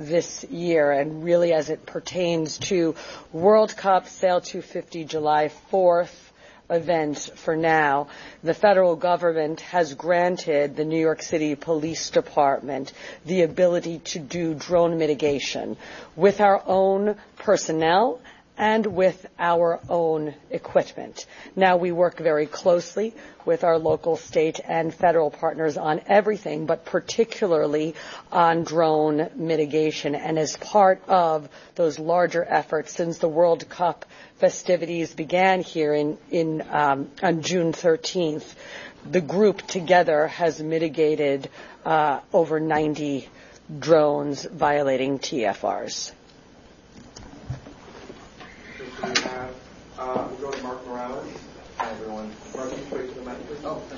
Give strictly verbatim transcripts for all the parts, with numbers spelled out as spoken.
this year, and really as it pertains to World Cup Sail two fifty July fourth event for now, the federal government has granted the New York City Police Department the ability to do drone mitigation with our own personnel and with our own equipment. Now, we work very closely with our local, state, and federal partners on everything, but particularly on drone mitigation. And as part of those larger efforts, since the World Cup festivities began here in, in um, on June thirteenth, the group together has mitigated uh, over ninety drones violating T F Rs. We have, uh, we'll go to Mark Morales. Hi, everyone. Mark, can you wait to the mic, please? Oh,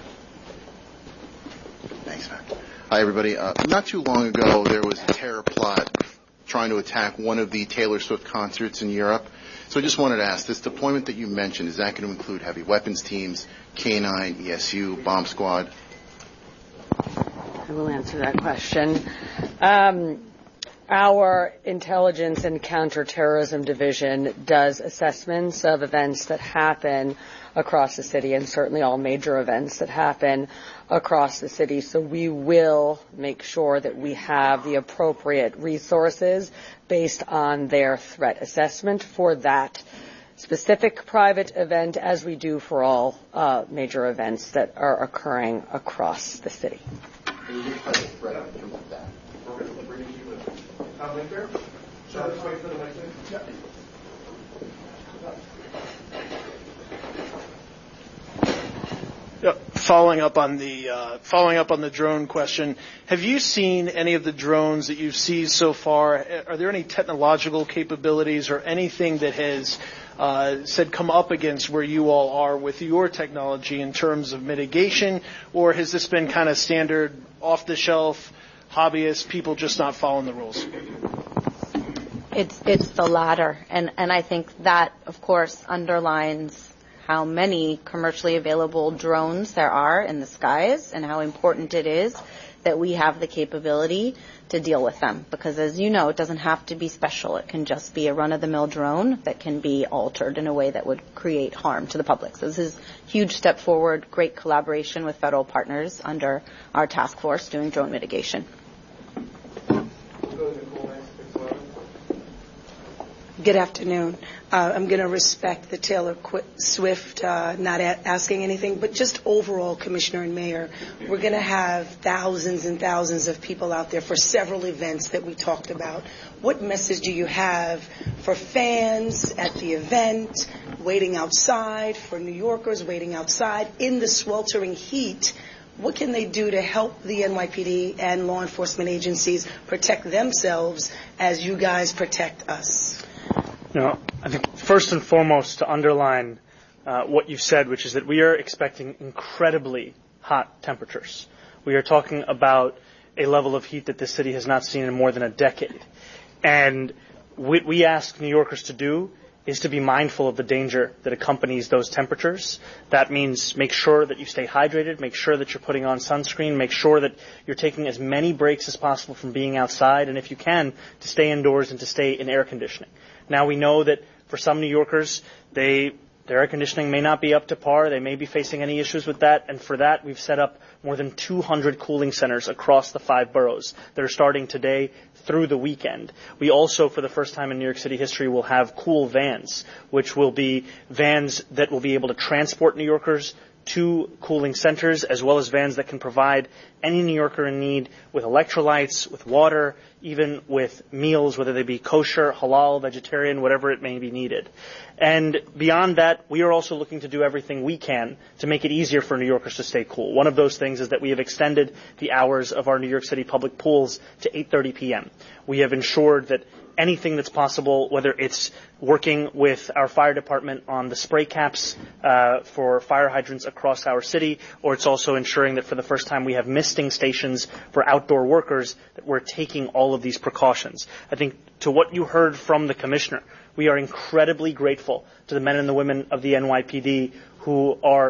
thanks, Matt. Hi, everybody. Uh, not too long ago, there was a terror plot trying to attack one of the Taylor Swift concerts in Europe. So I just wanted to ask, this deployment that you mentioned, is that going to include heavy weapons teams, K nine, E S U, bomb squad? I will answer that question. Um, Our Intelligence and Counterterrorism Division does assessments of events that happen across the city, and certainly all major events that happen across the city. So we will make sure that we have the appropriate resources based on their threat assessment for that specific private event, as we do for all uh, major events that are occurring across the city. Tom Winter? Shall I just wait for the mic, please? Yeah. Yeah, following up on the uh, following up on the drone question, have you seen any of the drones that you've seized so far? Are there any technological capabilities or anything that has uh, said come up against where you all are with your technology in terms of mitigation, or has this been kind of standard, off the shelf, hobbyists, people just not following the rules? It's it's the latter, and and I think that, of course, underlines how many commercially available drones there are in the skies and how important it is that we have the capability to deal with them. Because, as you know, it doesn't have to be special. It can just be a run-of-the-mill drone that can be altered in a way that would create harm to the public. So this is a huge step forward, great collaboration with federal partners under our task force doing drone mitigation. Good afternoon. Uh, I'm going to respect the Taylor Swift uh, not a- asking anything, but just overall, Commissioner and Mayor, we're going to have thousands and thousands of people out there for several events that we talked about. What message do you have for fans at the event, waiting outside, for New Yorkers waiting outside in the sweltering heat? What can they do to help the N Y P D and law enforcement agencies protect themselves as you guys protect us? You know, I think first and foremost to underline uh, what you said, which is that we are expecting incredibly hot temperatures. We are talking about a level of heat that this city has not seen in more than a decade. And what we ask New Yorkers to do is to be mindful of the danger that accompanies those temperatures. That means make sure that you stay hydrated, make sure that you're putting on sunscreen, make sure that you're taking as many breaks as possible from being outside, and if you can, to stay indoors and to stay in air conditioning. Now, we know that for some New Yorkers, they their air conditioning may not be up to par. They may be facing any issues with that. And for that, we've set up more than two hundred cooling centers across the five boroughs that are starting today through the weekend. We also, for the first time in New York City history, will have cool vans, which will be vans that will be able to transport New Yorkers to cooling centers, as well as vans that can provide any New Yorker in need with electrolytes, with water, even with meals, whether they be kosher, halal, vegetarian, whatever it may be needed. And beyond that, we are also looking to do everything we can to make it easier for New Yorkers to stay cool. One of those things is that we have extended the hours of our New York City public pools to eight thirty p.m. We have ensured that anything that's possible, whether it's working with our fire department on the spray caps uh, for fire hydrants across our city, or it's also ensuring that for the first time we have misting stations for outdoor workers, that we're taking all of these precautions. I think to what you heard from the Commissioner, we are incredibly grateful to the men and the women of the N Y P D who are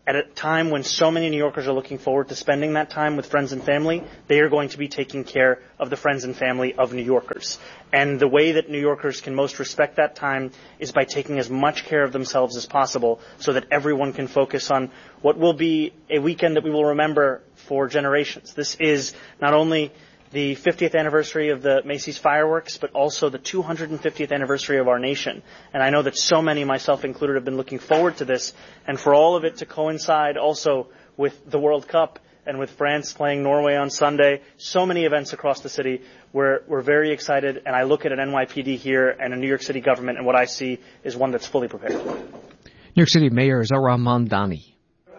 at a time when so many New Yorkers are looking forward to spending that time with friends and family, they are going to be taking care of the friends and family of New Yorkers. And the way that New Yorkers can most respect that time is by taking as much care of themselves as possible so that everyone can focus on what will be a weekend that we will remember for generations. This is not only the fiftieth anniversary of the Macy's fireworks, but also the two hundred fiftieth anniversary of our nation. And I know that so many, myself included, have been looking forward to this. And for all of it to coincide also with the World Cup and with France playing Norway on Sunday, so many events across the city, we're, we're very excited. And I look at an N Y P D here and a New York City government, and what I see is one that's fully prepared. New York City Mayor Zohran Mamdani.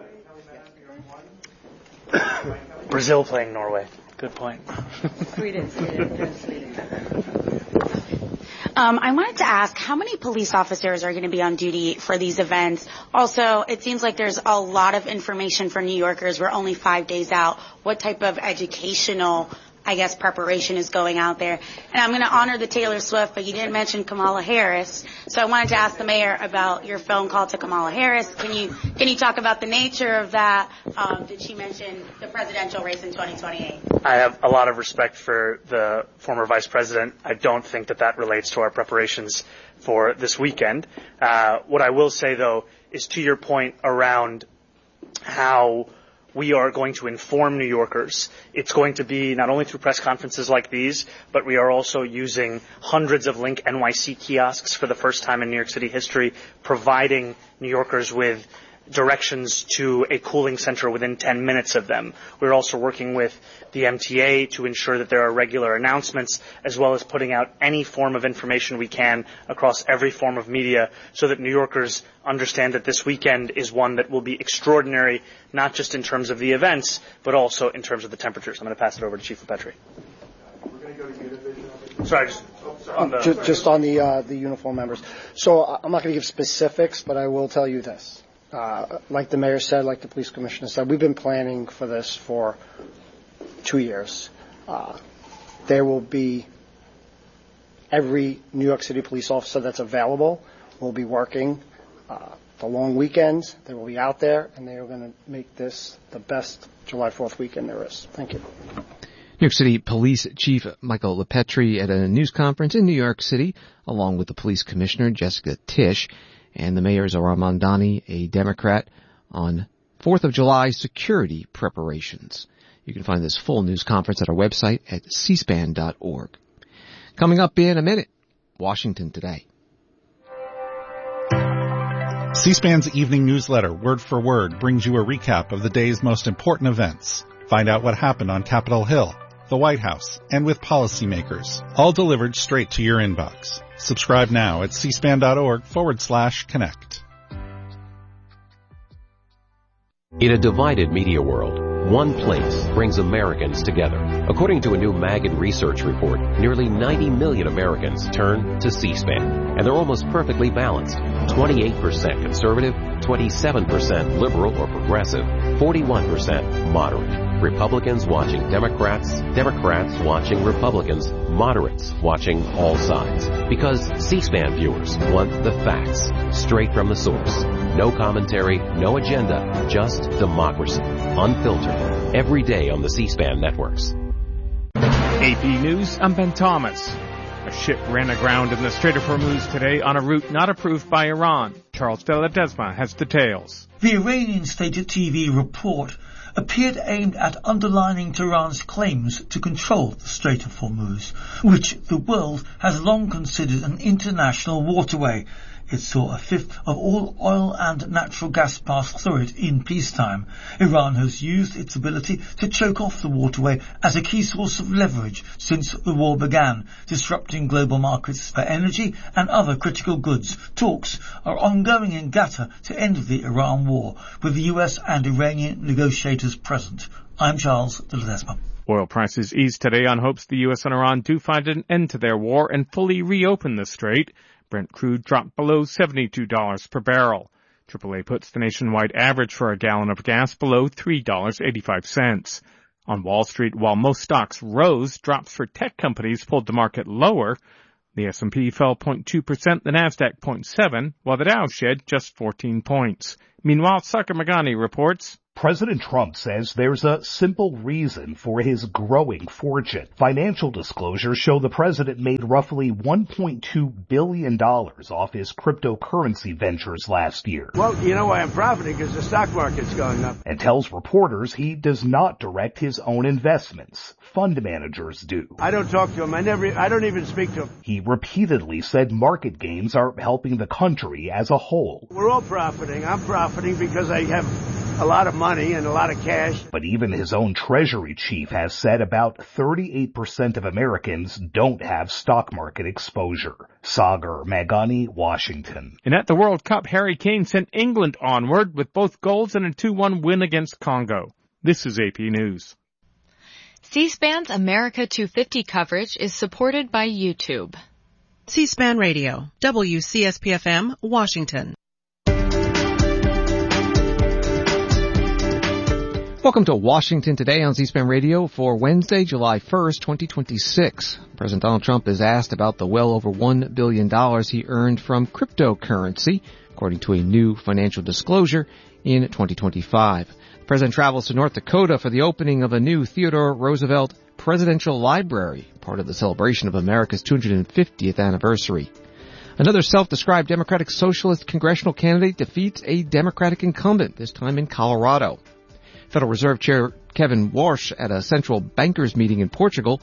Brazil playing Norway. Good point. Sweden, Sweden, Sweden. Um, I wanted to ask, how many police officers are going to be on duty for these events? Also, it seems like there's a lot of information for New Yorkers. We're only five days out. What type of educational, I guess, preparation is going out there? And I'm going to honor the Taylor Swift, but you didn't mention Kamala Harris. So I wanted to ask the mayor about your phone call to Kamala Harris. Can you can you talk about the nature of that? Um, did she mention the presidential race in twenty twenty-eight? I have a lot of respect for the former vice president. I don't think that that relates to our preparations for this weekend. Uh, what I will say, though, is to your point around how we are going to inform New Yorkers. It's going to be not only through press conferences like these, but we are also using hundreds of Link N Y C kiosks for the first time in New York City history, providing New Yorkers with directions to a cooling center within ten minutes of them. We're also working with the M T A to ensure that there are regular announcements, as well as putting out any form of information we can across every form of media so that New Yorkers understand that this weekend is one that will be extraordinary, not just in terms of the events, but also in terms of the temperatures. I'm going to pass it over to Chief Lepetri. We're going to go to Univision. Sorry, just on the, just, just on the uh, the uniform members. So I'm not going to give specifics, but I will tell you this. Uh, like the mayor said, like the police commissioner said, we've been planning for this for two years. Uh, there will be every New York City police officer that's available will be working uh, the long weekends. They will be out there, and they are going to make this the best July fourth weekend there is. Thank you. New York City Police Chief Michael Lepetri at a news conference in New York City, along with the police commissioner, Jessica Tisch, and the mayor, Zohran Mamdani, a Democrat, on fourth of July security preparations. You can find this full news conference at our website at c span dot org. Coming up in a minute, Washington Today. C-SPAN's evening newsletter, Word for Word, brings you a recap of the day's most important events. Find out what happened on Capitol Hill, the White House, and with policymakers, all delivered straight to your inbox. Subscribe now at c span dot org forward slash connect. In a divided media world, one place brings Americans together. According to a new Maggid research report, nearly ninety million Americans turn to C-SPAN, and they're almost perfectly balanced. twenty-eight percent conservative, twenty-seven percent liberal or progressive, forty-one percent moderate. Republicans watching Democrats, Democrats watching Republicans, moderates watching all sides. Because C-SPAN viewers want the facts, straight from the source. No commentary, no agenda, just democracy. Unfiltered. Every day on the C-SPAN networks. A P News, I'm Ben Thomas. A ship ran aground in the Strait of Hormuz today on a route not approved by Iran. Charles de Ledesma has details. The Iranian state T V report appeared aimed at underlining Tehran's claims to control the Strait of Hormuz, which the world has long considered an international waterway. It saw a fifth of all oil and natural gas pass through it in peacetime. Iran has used its ability to choke off the waterway as a key source of leverage since the war began, disrupting global markets for energy and other critical goods. Talks are ongoing in Qatar to end the Iran war, with the U S and Iranian negotiators present. I'm Charles de Ledesma. Oil prices eased today on hopes the U S and Iran do find an end to their war and fully reopen the strait. Brent crude dropped below seventy-two dollars per barrel. triple A puts the nationwide average for a gallon of gas below three dollars and eighty-five cents. On Wall Street, while most stocks rose, drops for tech companies pulled the market lower. The S and P fell zero point two percent, the Nasdaq zero point seven, while the Dow shed just fourteen points. Meanwhile, Sakar Magani reports. President Trump says there's a simple reason for his growing fortune. Financial disclosures show the president made roughly one point two billion dollars off his cryptocurrency ventures last year. Well, you know why I'm profiting? Because the stock market's going up. And tells reporters he does not direct his own investments. Fund managers do. I don't talk to him. I never, I don't even speak to him. He repeatedly said market gains are helping the country as a whole. We're all profiting. I'm profiting because I have a lot of money and a lot of cash. But even his own Treasury chief has said about thirty-eight percent of Americans don't have stock market exposure. Sagar Magani, Washington. And at the World Cup, Harry Kane sent England onward with both goals and a two one win against Congo. This is A P News. C-SPAN's America two fifty coverage is supported by YouTube. C-SPAN Radio, W C S P F M, Washington. Welcome to Washington Today on C-SPAN Radio for Wednesday, July first, twenty twenty-six. President Donald Trump is asked about the well over one billion dollars he earned from cryptocurrency, according to a new financial disclosure in twenty twenty-five. The president travels to North Dakota for the opening of a new Theodore Roosevelt Presidential Library, part of the celebration of America's two hundred fiftieth anniversary. Another self-described Democratic Socialist congressional candidate defeats a Democratic incumbent, this time in Colorado. Federal Reserve Chair Kevin Warsh at a central bankers meeting in Portugal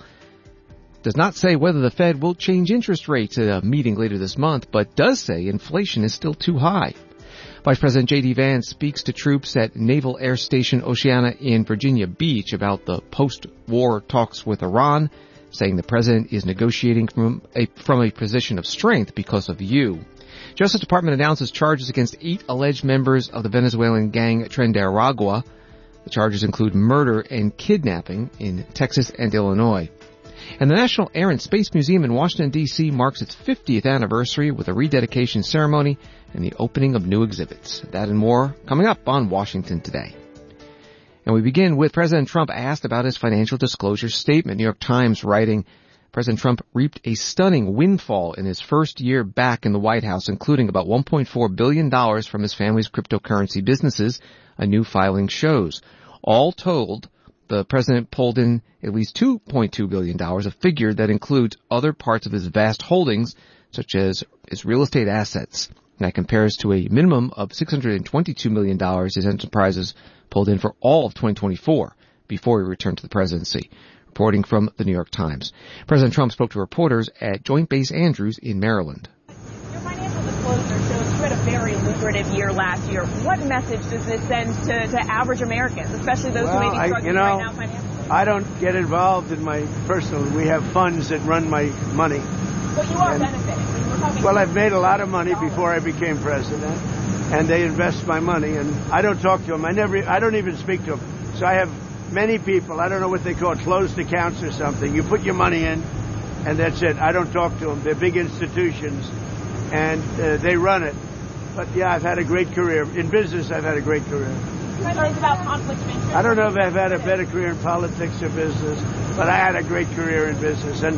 does not say whether the Fed will change interest rates at a meeting later this month, but does say inflation is still too high. Vice President J D Vance speaks to troops at Naval Air Station Oceana in Virginia Beach about the post-war talks with Iran, saying the president is negotiating from a, from a position of strength because of you. Justice Department announces charges against eight alleged members of the Venezuelan gang Tren de Aragua. The charges include murder and kidnapping in Texas and Illinois. And the National Air and Space Museum in Washington, D C marks its fiftieth anniversary with a rededication ceremony and the opening of new exhibits. That and more coming up on Washington Today. And we begin with President Trump asked about his financial disclosure statement. New York Times writing, President Trump reaped a stunning windfall in his first year back in the White House, including about one point four billion dollars from his family's cryptocurrency businesses, a new filing shows. All told, the president pulled in at least two point two billion dollars, a figure that includes other parts of his vast holdings, such as his real estate assets. And that compares to a minimum of six hundred twenty-two million dollars his enterprises pulled in for all of twenty twenty-four before he returned to the presidency. Reporting from the New York Times. President Trump spoke to reporters at Joint Base Andrews in Maryland. Your financial disclosure shows you had a very lucrative year last year. What message does this send to, to average Americans, especially those well, who may be struggling I, you know, right now financially? I don't get involved in my personal. We have funds that run my money. But you are and, benefiting. We're talking well, I've made a lot of money before I became president, and they invest my money, and I don't talk to them. I never. I don't even speak to them. So I have many people, I don't know what they call it, closed accounts or something. You put your money in, and that's it. I don't talk to them. They're big institutions, and uh, they run it. But, yeah, I've had a great career. In business, I've had a great career. Questions about conflict of interest? I don't know if I've had a better career in politics or business, but I had a great career in business. And,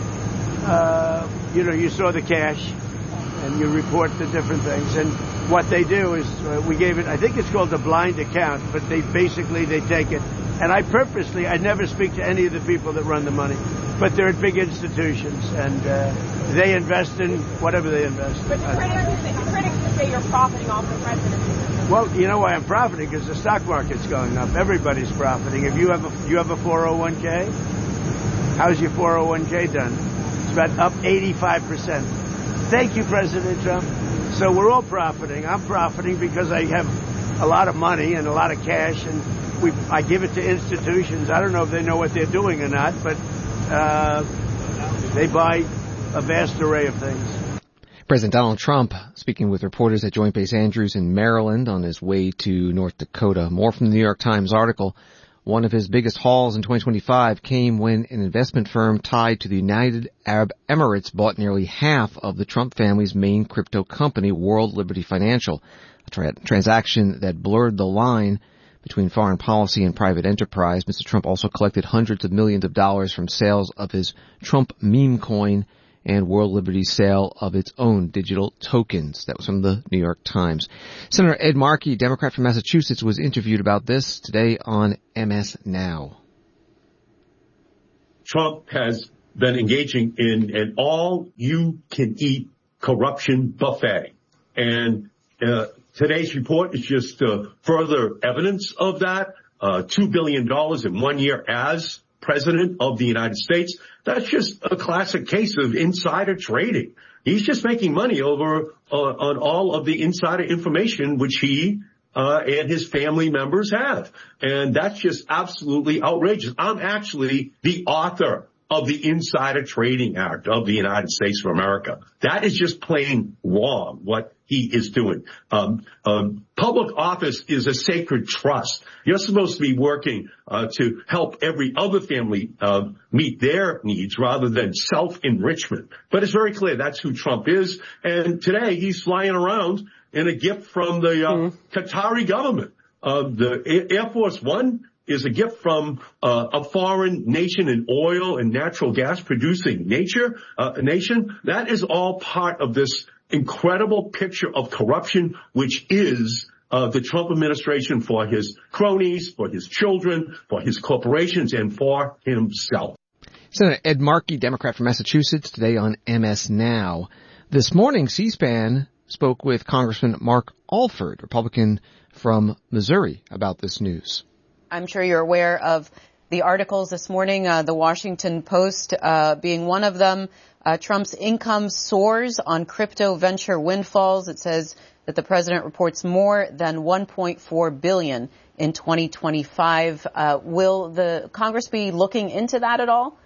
uh, you know, you saw the cash, and you report the different things. And what they do is uh, we gave it, I think it's called a blind account, but they basically, they take it. And I purposely, I never speak to any of the people that run the money, but they're at big institutions, and uh, they invest in whatever they invest in. But the critics, the critics say you're profiting off the presidency. Well, you know why I'm profiting? Because the stock market's going up. Everybody's profiting. If you have a, you have a four oh one k, how's your four oh one k done? It's about up eighty-five percent. Thank you, President Trump. So we're all profiting. I'm profiting because I have a lot of money and a lot of cash, and We, I give it to institutions. I don't know if they know what they're doing or not, but uh, they buy a vast array of things. President Donald Trump speaking with reporters at Joint Base Andrews in Maryland on his way to North Dakota. More from the New York Times article. One of his biggest hauls in twenty twenty-five came when an investment firm tied to the United Arab Emirates bought nearly half of the Trump family's main crypto company, World Liberty Financial, a tra- transaction that blurred the line between foreign policy and private enterprise. Mister Trump also collected hundreds of millions of dollars from sales of his Trump meme coin and World Liberty's sale of its own digital tokens. That was from the New York Times. Senator Ed Markey, Democrat from Massachusetts, was interviewed about this today on M S Now. Trump has been engaging in an all-you-can-eat corruption buffet. And uh, today's report is just uh, further evidence of that. Uh, two billion dollars in one year as president of the United States. That's just a classic case of insider trading. He's just making money over uh, on all of the insider information which he uh, and his family members have. And that's just absolutely outrageous. I'm actually the author of the Insider Trading Act of the United States of America. That is just plain wrong, what he is doing. Um, um, public office is a sacred trust. You're supposed to be working uh, to help every other family uh, meet their needs rather than self-enrichment. But it's very clear that's who Trump is. And today he's flying around in a gift from the uh, mm-hmm. Qatari government. Uh, the Air Force One is a gift from uh, a foreign nation in oil and natural gas producing nature, uh, nation. That is all part of this incredible picture of corruption, which is uh, the Trump administration for his cronies, for his children, for his corporations, and for himself. Senator Ed Markey, Democrat from Massachusetts, today on M S Now. This morning, C-SPAN spoke with Congressman Mark Alford, Republican from Missouri, about this news. I'm sure you're aware of the articles this morning, uh, the Washington Post uh, being one of them. Uh, Trump's income soars on crypto venture windfalls. It says that the president reports more than one point four billion dollars in twenty twenty-five. Uh, will the Congress be looking into that at all?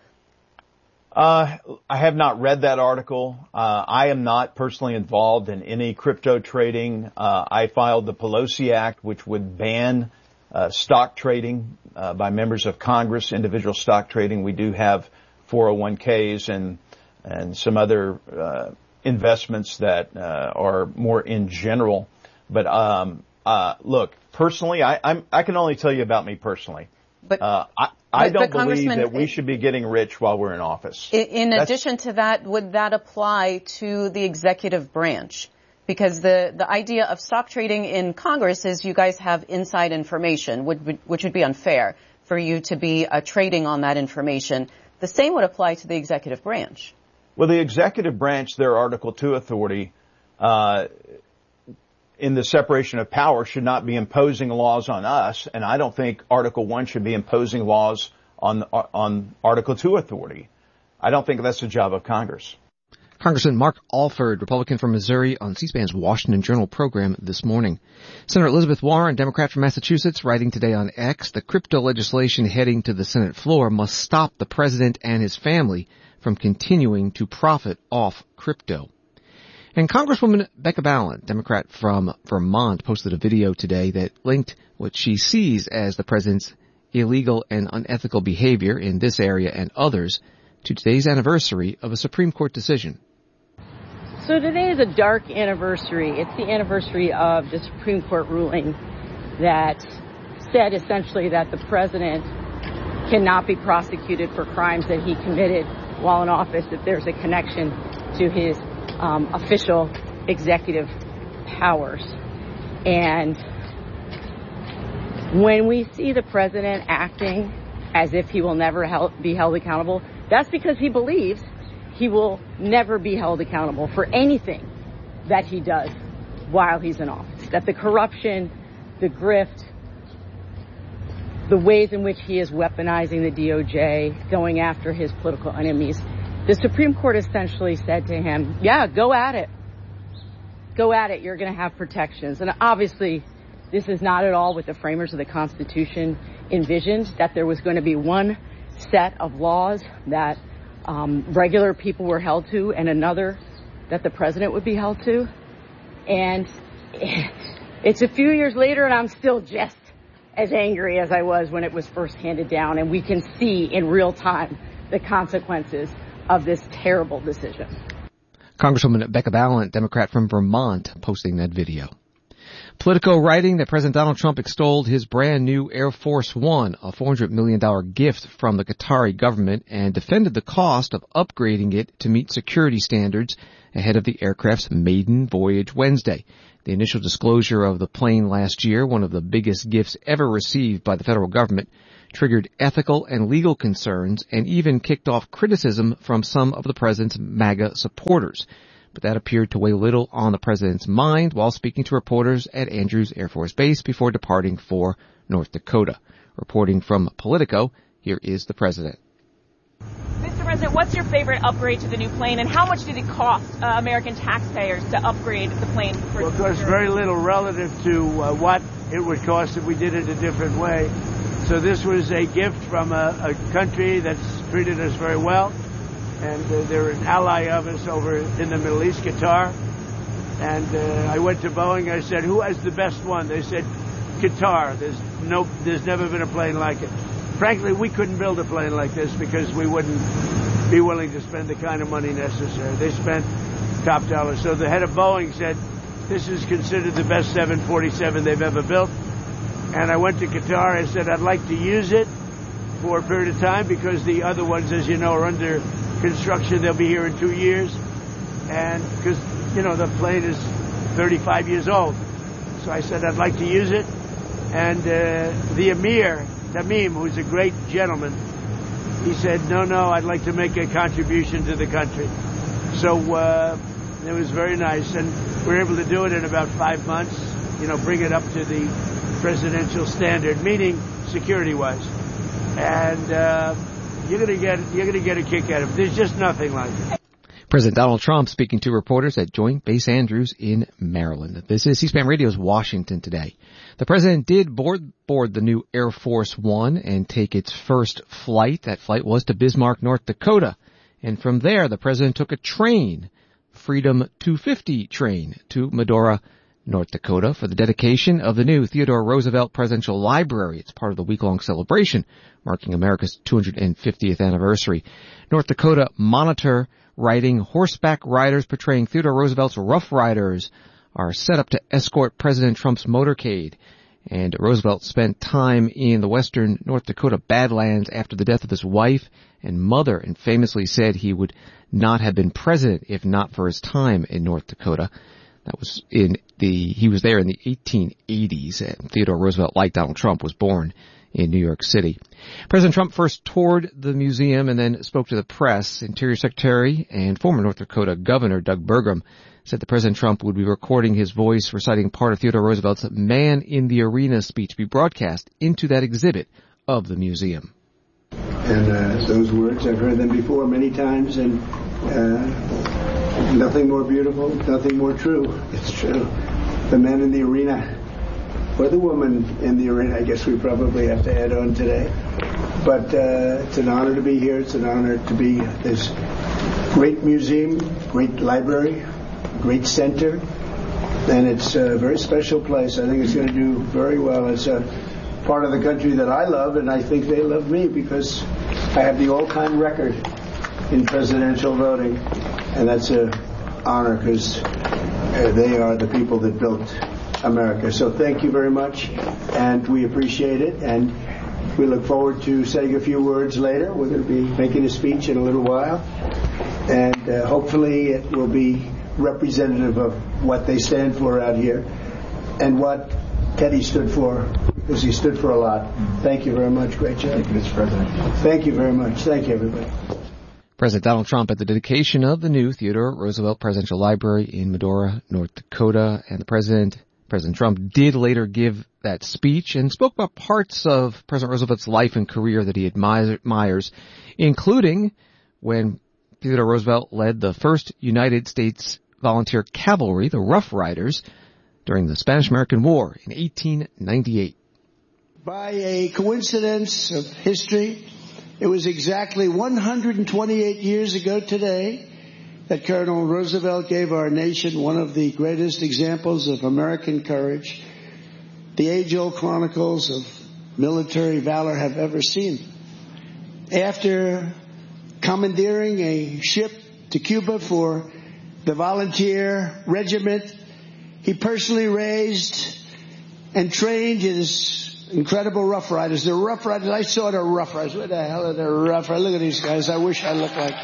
Uh, I have not read that article. Uh, I am not personally involved in any crypto trading. Uh, I filed the Pelosi Act, which would ban Uh, stock trading uh, by members of Congress, individual stock trading. We do have four oh one k's and and some other uh, investments that uh, are more in general. But um, uh, look, personally, I, I'm, I can only tell you about me personally. But uh, I, I but, don't but believe that we should be getting rich while we're in office. In, in That's, addition to that, would that apply to the executive branch? Because the, the idea of stock trading in Congress is you guys have inside information, which would, which would be unfair for you to be uh, trading on that information. The same would apply to the executive branch. Well, the executive branch, their Article two authority, uh, in the separation of power should not be imposing laws on us. And I don't think Article one should be imposing laws on, on Article two authority. I don't think that's the job of Congress. Congressman Mark Alford, Republican from Missouri, on C-SPAN's Washington Journal program this morning. Senator Elizabeth Warren, Democrat from Massachusetts, writing today on X, the crypto legislation heading to the Senate floor must stop the president and his family from continuing to profit off crypto. And Congresswoman Becca Balint, Democrat from Vermont, posted a video today that linked what she sees as the president's illegal and unethical behavior in this area and others to today's anniversary of a Supreme Court decision. So today is a dark anniversary. It's the anniversary of the Supreme Court ruling that said essentially that the president cannot be prosecuted for crimes that he committed while in office if there's a connection to his um, official executive powers. And when we see the president acting as if he will never held, be held accountable, that's because he believes he will never be held accountable for anything that he does while he's in office. That the corruption, the grift, the ways in which he is weaponizing the D O J, going after his political enemies. The Supreme Court essentially said to him, yeah, go at it. Go at it. You're going to have protections. And obviously, this is not at all what the framers of the Constitution envisioned, that there was going to be one set of laws that um, regular people were held to and another that the president would be held to. And it's a few years later and I'm still just as angry as I was when it was first handed down. And we can see in real time the consequences of this terrible decision. Congresswoman Becca Balint, Democrat from Vermont, posting that video. Politico writing that President Donald Trump extolled his brand new Air Force One, a four hundred million dollars gift from the Qatari government, and defended the cost of upgrading it to meet security standards ahead of the aircraft's maiden voyage Wednesday. The initial disclosure of the plane last year, one of the biggest gifts ever received by the federal government, triggered ethical and legal concerns and even kicked off criticism from some of the president's MAGA supporters. But that appeared to weigh little on the president's mind while speaking to reporters at Andrews Air Force Base before departing for North Dakota. Reporting from Politico, here is the president. Mister President, what's your favorite upgrade to the new plane, and how much did it cost uh, American taxpayers to upgrade the plane? For well, of course, very little relative to uh, what it would cost if we did it a different way. So this was a gift from a, a country that's treated us very well. And uh, they're an ally of us over in the Middle East, Qatar. And uh, I went to Boeing. I said, "Who has the best one?" They said, "Qatar." There's no, there's never been a plane like it. Frankly, we couldn't build a plane like this because we wouldn't be willing to spend the kind of money necessary. They spent top dollar. So the head of Boeing said, "This is considered the best seven forty-seven they've ever built." And I went to Qatar. I said, "I'd like to use it for a period of time because the other ones, as you know, are under construction. They'll be here in two years. And because, you know, the plane is thirty-five years old. So I said I'd like to use it. And uh, the Emir, Tamim, who's a great gentleman, he said, no, no, I'd like to make a contribution to the country. So uh, it was very nice. And we were able to do it in about five months, you know, bring it up to the presidential standard, meaning security-wise. And uh, you're going to get you're going to get a kick out of it. There's just nothing like it. President Donald Trump speaking to reporters at Joint Base Andrews in Maryland. This is C-SPAN Radio's Washington Today. The president did board board the new Air Force One and take its first flight. That flight was to Bismarck, North Dakota. And from there, the president took a train, Freedom two fifty train, to Medora, North Dakota for the dedication of the new Theodore Roosevelt Presidential Library. It's part of the week-long celebration marking America's two hundred fiftieth anniversary. North Dakota Monitor writing, horseback riders portraying Theodore Roosevelt's Rough Riders are set up to escort President Trump's motorcade. And Roosevelt spent time in the western North Dakota Badlands after the death of his wife and mother, and famously said he would not have been president if not for his time in North Dakota. That was in the, he was there in the eighteen eighties. And Theodore Roosevelt, like Donald Trump, was born in New York City. President Trump first toured the museum and then spoke to the press. Interior Secretary and former North Dakota Governor Doug Burgum said that President Trump would be recording his voice reciting part of Theodore Roosevelt's Man in the Arena speech to be broadcast into that exhibit of the museum. And uh, those words, I've heard them before many times, and uh, nothing more beautiful, nothing more true. It's true. The man in the arena, or the woman in the arena, I guess we probably have to add on today. But uh, it's an honor to be here. It's an honor to be at this great museum, great library, great center. And it's a very special place. I think it's going to do very well. It's a part of the country that I love, and I think they love me because I have the all-time record in presidential voting. And that's an honor because uh, they are the people that built America. So thank you very much, and we appreciate it, and we look forward to saying a few words later. We're going to be making a speech in a little while, and uh, hopefully it will be representative of what they stand for out here and what Teddy stood for, because he stood for a lot. Thank you very much. Great job. Thank you, Mister President. Thank you very much. Thank you, everybody. President Donald Trump at the dedication of the new Theodore Roosevelt Presidential Library in Medora, North Dakota, and the president President Trump did later give that speech and spoke about parts of President Roosevelt's life and career that he admires, including when Theodore Roosevelt led the first United States Volunteer Cavalry, the Rough Riders, during the Spanish-American War in eighteen ninety-eight. By a coincidence of history, it was exactly one hundred twenty-eight years ago today that Colonel Roosevelt gave our nation one of the greatest examples of American courage the age-old chronicles of military valor have ever seen. After commandeering a ship to Cuba for the volunteer regiment, he personally raised and trained his incredible Rough Riders. The Rough Riders, I saw the Rough Riders. What the hell are the Rough Riders? Look at these guys. I wish I looked like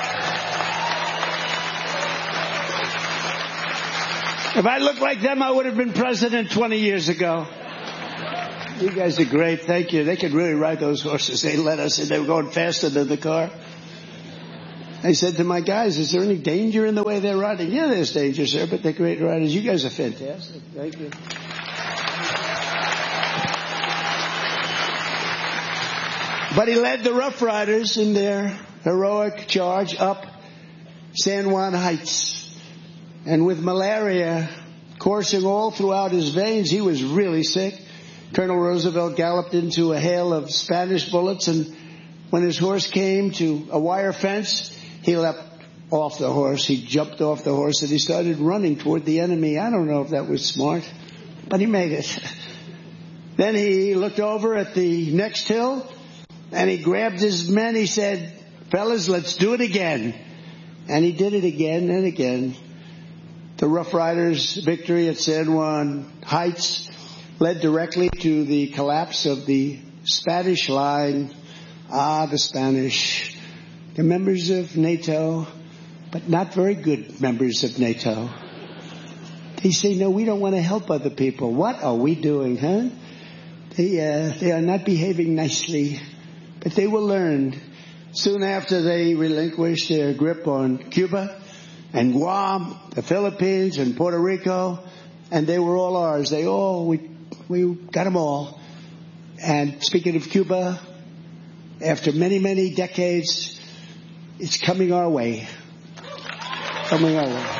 that. If I looked like them, I would have been president twenty years ago. You guys are great. Thank you. They could really ride those horses. They let us in. They were going faster than the car. I said to my guys, is there any danger in the way they're riding? Yeah, there's danger, sir, but they're great riders. You guys are fantastic. Thank you. But he led the Rough Riders in their heroic charge up San Juan Heights. And with malaria coursing all throughout his veins, he was really sick. Colonel Roosevelt galloped into a hail of Spanish bullets, and when his horse came to a wire fence, he leapt off the horse. He jumped off the horse and he started running toward the enemy. I don't know if that was smart, but he made it. Then he looked over at the next hill and he grabbed his men. He said, fellas, let's do it again. And he did it again and again. The Rough Riders' victory at San Juan Heights led directly to the collapse of the Spanish line. Ah, the Spanish. They're members of NATO, but not very good members of NATO. They say, no, we don't want to help other people. What are we doing, huh? They, uh, they are not behaving nicely, but they will learn. Soon after, they relinquished their grip on Cuba and Guam, the Philippines and Puerto Rico, and they were all ours. They all, we, we got them all. And speaking of Cuba, after many, many decades, it's coming our way. Coming our way.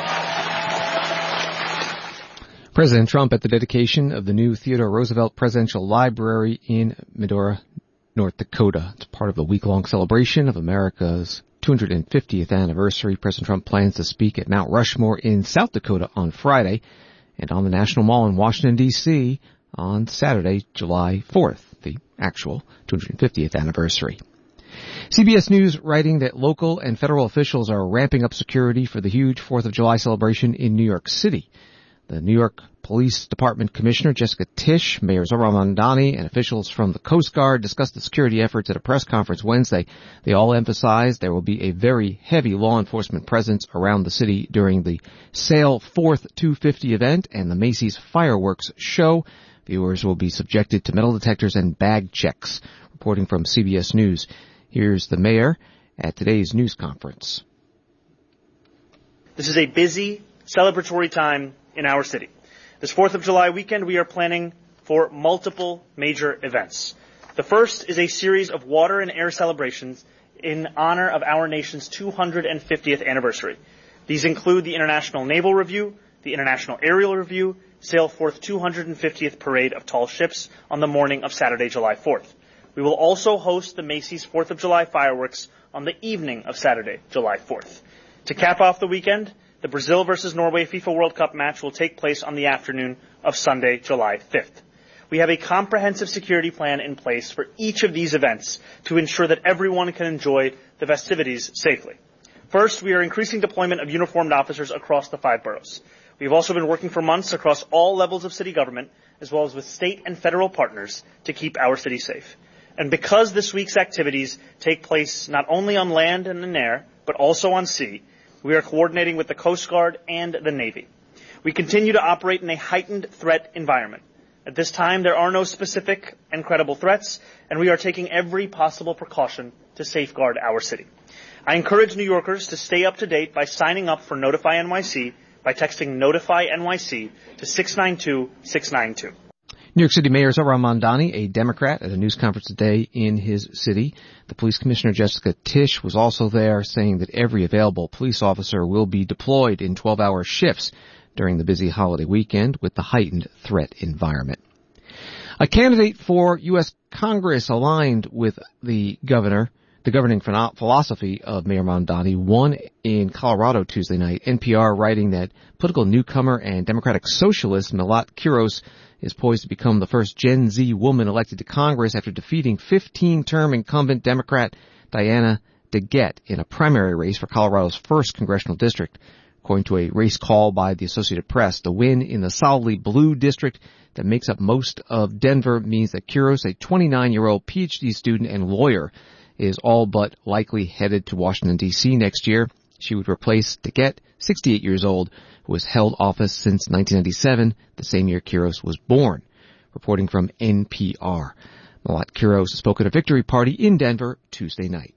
President Trump at the dedication of the new Theodore Roosevelt Presidential Library in Medora, North Dakota. It's part of the week-long celebration of America's two hundred fiftieth anniversary. President Trump plans to speak at Mount Rushmore in South Dakota on Friday and on the National Mall in Washington, D C on Saturday, July fourth, the actual two hundred fiftieth anniversary. C B S News writing that local and federal officials are ramping up security for the huge fourth of July celebration in New York City. The New York Police Department Commissioner Jessica Tisch, Mayor Zohran Mamdani, and officials from the Coast Guard discussed the security efforts at a press conference Wednesday. They all emphasized there will be a very heavy law enforcement presence around the city during the Sail Fourth two fifty event and the Macy's fireworks show. Viewers will be subjected to metal detectors and bag checks. Reporting from C B S News, here's the mayor at today's news conference. This is a busy, celebratory time in our city. This fourth of July weekend, we are planning for multiple major events. The first is a series of water and air celebrations in honor of our nation's two hundred fiftieth anniversary. These include the International Naval Review, the International Aerial Review, Sail Forth two hundred fiftieth Parade of Tall Ships on the morning of Saturday, July fourth. We will also host the Macy's fourth of July fireworks on the evening of Saturday, July fourth. To cap off the weekend, the Brazil versus Norway FIFA World Cup match will take place on the afternoon of Sunday, July fifth. We have a comprehensive security plan in place for each of these events to ensure that everyone can enjoy the festivities safely. First, we are increasing deployment of uniformed officers across the five boroughs. We have also been working for months across all levels of city government, as well as with state and federal partners, to keep our city safe. And because this week's activities take place not only on land and in air, but also on sea, we are coordinating with the Coast Guard and the Navy. We continue to operate in a heightened threat environment. At this time, there are no specific and credible threats, and we are taking every possible precaution to safeguard our city. I encourage New Yorkers to stay up to date by signing up for Notify N Y C by texting Notify N Y C to six nine two six nine two. New York City Mayor Zohran Mamdani, a Democrat, at a news conference today in his city. The police commissioner, Jessica Tisch, was also there, saying that every available police officer will be deployed in twelve-hour shifts during the busy holiday weekend with the heightened threat environment. A candidate for U S Congress aligned with the governor, the governing philosophy of Mayor Mamdani, won in Colorado Tuesday night. N P R writing that political newcomer and Democratic socialist Milat Quiros is poised to become the first Gen Z woman elected to Congress after defeating fifteen-term incumbent Democrat Diana DeGette in a primary race for Colorado's first congressional district. According to a race call by the Associated Press, the win in the solidly blue district that makes up most of Denver means that Quiros, a twenty-nine-year-old P H D student and lawyer, is all but likely headed to Washington, D C next year. She would replace DeGette, sixty-eight years old, who has held office since nineteen ninety-seven, the same year Quiros was born. Reporting from N P R, Malat Quiros spoke at a victory party in Denver Tuesday night.